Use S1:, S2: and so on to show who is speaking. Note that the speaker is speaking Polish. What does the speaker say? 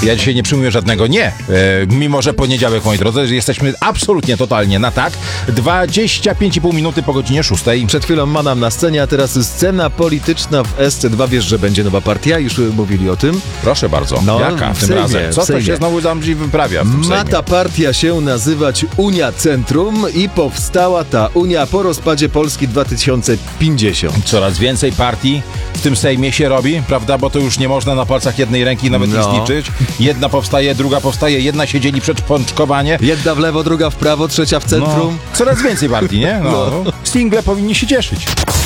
S1: Ja dzisiaj nie przyjmuję żadnego nie. Mimo że poniedziałek, moi drodzy, że jesteśmy absolutnie, totalnie na tak. 25,5 minuty po godzinie 6.
S2: Przed chwilą Manam na scenie, a teraz scena polityczna w SC2. Wiesz, że będzie nowa partia? Już mówili o tym.
S1: Proszę bardzo.
S2: No,
S1: jaka
S2: w
S1: tym
S2: Sejmie,
S1: razem? Co
S2: w
S1: to
S2: Sejmie.
S1: się znowu tam wyprawia w tym
S2: Ma
S1: Sejmie?
S2: ta partia się nazywać Unia Centrum i powstała ta Unia po rozpadzie Polski 2050.
S1: Coraz więcej partii w tym Sejmie się robi, prawda? Bo to już nie można na palcach jednej ręki nawet
S2: No.
S1: nic liczyć. Jedna powstaje, druga powstaje, jedna się dzieli przed pączkowanie.
S2: Jedna w lewo, druga w prawo, trzecia w centrum.
S1: No, coraz więcej partii, nie? No. Single powinni się cieszyć.